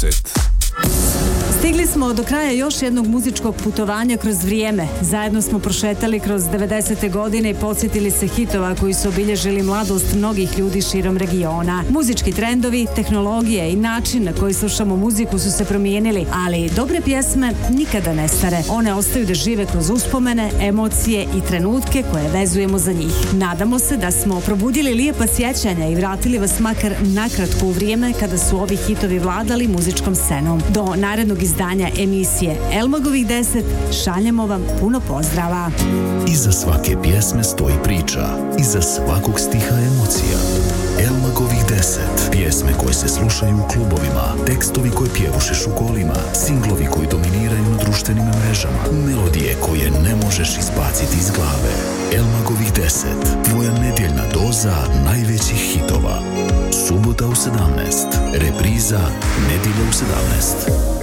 10. Stigli smo do kraja još jednog muzičkog putovanja kroz vrijeme. Zajedno smo prošetali kroz 90. godine i podsjetili se hitova koji su obilježili mladost mnogih ljudi širom regiona. Muzički trendovi, tehnologije i način na koji slušamo muziku su se promijenili, ali dobre pjesme nikada ne stare. One ostaju da žive kroz uspomene, emocije i trenutke koje vezujemo za njih. Nadamo se da smo probudili lijepa sjećanja i vratili vas makar nakratko u vrijeme kada su ovi hitovi vladali muzičkom scenom. Do narednog izdanja emisije Elmagovih 10 šaljemo vam puno pozdrava. Iza svake pjesme stoji priča, iza svakog stiha emocija. Elmagovih 10, pjesme koje se slušaju u klubovima, tekstovi koje pjevušeš u kolima, singlovi koji dominiraju na društvenim mrežama, melodije koje ne možeš izbaciti iz glave. Elmagovih 10, tvoja nedjeljna doza najvećih hitova. Subota u 17, repriza nedjelja u 17.